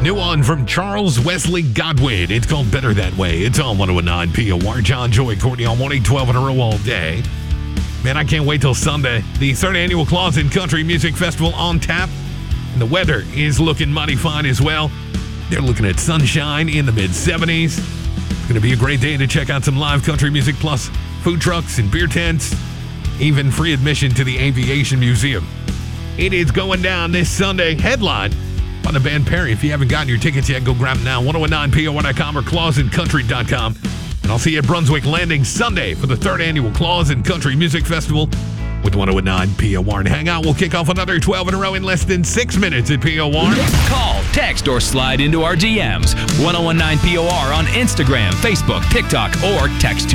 New one from Charles Wesley Godwin. It's called Better That Way. It's on 101.9 POR. John, Joy, Courtney on 112 in a row all day. Man, I can't wait till Sunday. The third annual Claus and Country Music Festival on tap. And the weather is looking mighty fine as well. They're looking at sunshine in the mid-70s. It's going to be a great day to check out some live country music, plus food trucks and beer tents. Even free admission to the Aviation Museum. It is going down this Sunday. Headline by the band Perry. If you haven't gotten your tickets yet, go grab them now. 1019POR.com or clausandcountry.com. And I'll see you at Brunswick Landing Sunday for the third annual Claus and Country Music Festival with 1019 POR. And hang out. We'll kick off another 12 in a row in less than 6 minutes at POR. Call, text, or slide into our DMs. 1019 POR on Instagram, Facebook, TikTok, or text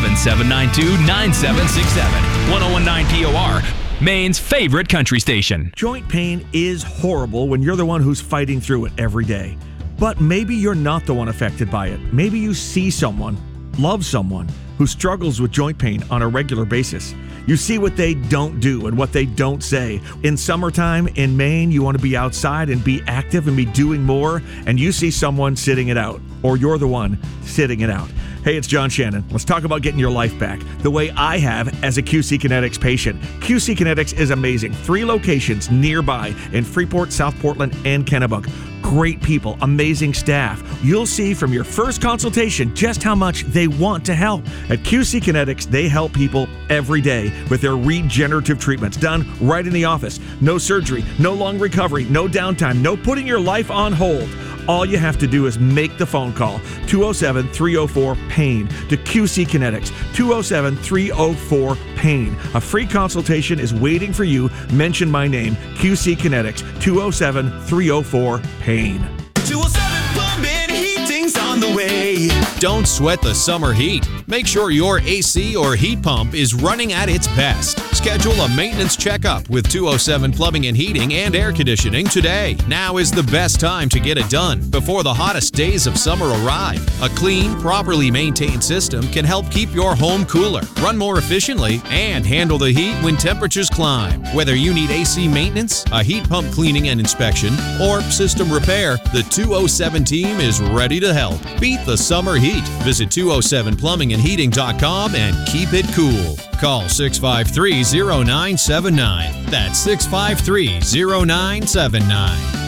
207-792-9767. 1019 POR. Maine's favorite country station. Joint pain is horrible when you're the one who's fighting through it every day. But maybe you're not the one affected by it. Maybe you see someone, love someone, who struggles with joint pain on a regular basis. You see what they don't do and what they don't say. In summertime in Maine, you want to be outside and be active and be doing more, and you see someone sitting it out, or you're the one sitting it out. Hey, it's John Shannon. Let's talk about getting your life back the way I have as a QC Kinetics patient. QC Kinetics is amazing. 3 locations nearby in Freeport, South Portland, and Kennebunk. Great people, amazing staff. You'll see from your first consultation just how much they want to help. At QC Kinetics, they help people every day with their regenerative treatments done right in the office. No surgery, no long recovery, no downtime, no putting your life on hold. All you have to do is make the phone call, 207-304-PAIN to QC Kinetics, 207-304-PAIN. A free consultation is waiting for you. Mention my name, QC Kinetics, 207-304-PAIN. 207 Plumbing, heating's on the way. Don't sweat the summer heat. Make sure your AC or heat pump is running at its best. Schedule a maintenance checkup with 207 Plumbing and Heating and Air Conditioning today. Now is the best time to get it done before the hottest days of summer arrive. A clean, properly maintained system can help keep your home cooler, run more efficiently, and handle the heat when temperatures climb. Whether you need AC maintenance, a heat pump cleaning and inspection, or system repair, the 207 team is ready to help. Beat the summer heat. Visit 207plumbingandheating.com and keep it cool. Call 653-0979. That's 653-0979.